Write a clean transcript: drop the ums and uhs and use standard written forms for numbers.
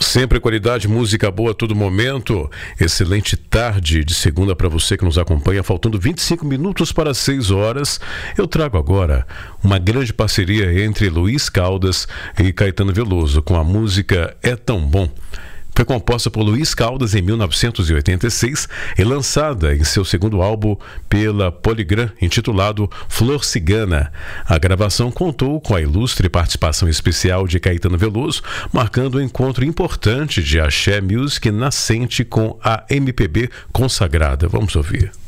Sempre qualidade, música boa a todo momento. Excelente tarde de segunda para você que nos acompanha. Faltando 25 minutos para 6 horas. Eu trago agora uma grande parceria entre Luiz Caldas e Caetano Veloso com a música É Tão Bom. Foi composta por Luiz Caldas em 1986 e lançada em seu segundo álbum pela Polygram, intitulado Flor Cigana. A gravação contou com a ilustre participação especial de Caetano Veloso, marcando um encontro importante de axé music nascente com a MPB consagrada. Vamos ouvir.